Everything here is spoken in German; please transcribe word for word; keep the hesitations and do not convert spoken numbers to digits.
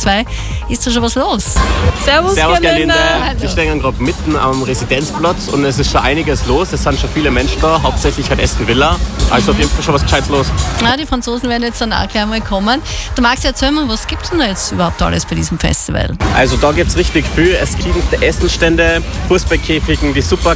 zwei ist da schon was los. Servus, Servus Gerlinde. Gerlinde. Wir stehen gerade mitten am Residenzplatz und es ist schon einiges los. Es sind schon viele Menschen da, hauptsächlich halt Aston Villa. Also auf jeden Fall schon was Gescheites los. Ja, die Franzosen werden jetzt dann auch gleich mal kommen. Du magst ja erzählen, was gibt es denn da jetzt überhaupt alles bei diesem Festival? Also da gibt es richtig viel. Es gibt Essenstände, Fußballkäfigen, die super